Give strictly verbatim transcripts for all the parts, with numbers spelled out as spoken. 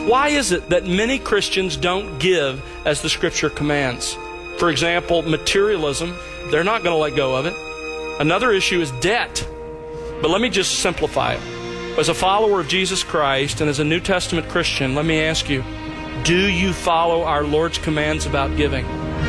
Why is it that many Christians don't give as the Scripture commands? For example, materialism. They're not going to let go of it. Another issue is debt. But let me just simplify it. As a follower of Jesus Christ and as a New Testament Christian, let me ask you, do you follow our Lord's commands about giving?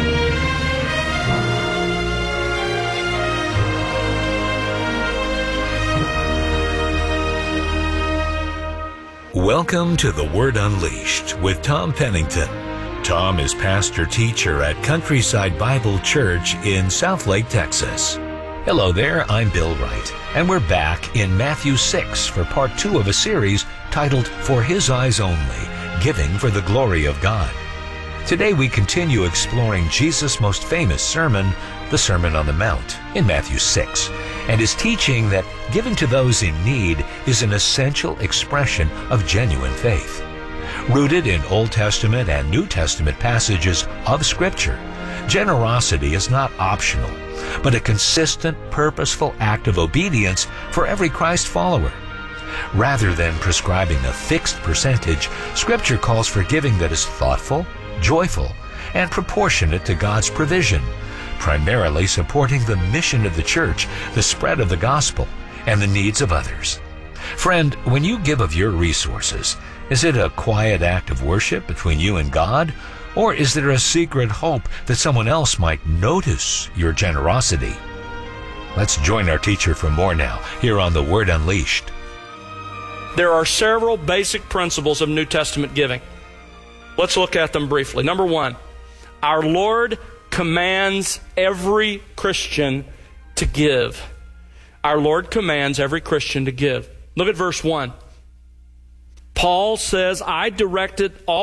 Welcome to The Word Unleashed with Tom Pennington. Tom is pastor-teacher at Countryside Bible Church in Southlake, Texas. Hello there, I'm Bill Wright, and we're back in Matthew six for part two of a series titled For His Eyes Only, Giving for the Glory of God. Today we continue exploring Jesus' most famous sermon, the Sermon on the Mount, in Matthew six, and his teaching that giving to those in need is an essential expression of genuine faith. Rooted in Old Testament and New Testament passages of Scripture, generosity is not optional, but a consistent, purposeful act of obedience for every Christ follower. Rather than prescribing a fixed percentage, Scripture calls for giving that is thoughtful, joyful, and proportionate to God's provision, primarily supporting the mission of the church, the spread of the gospel, and the needs of others. Friend, when you give of your resources, is it a quiet act of worship between you and God, or is there a secret hope that someone else might notice your generosity? Let's join our teacher for more now, here on The Word Unleashed. There are several basic principles of New Testament giving. Let's look at them briefly. Number one, our Lord commands every Christian to give. Our Lord commands every Christian to give. Look at verse one. Paul says, I directed all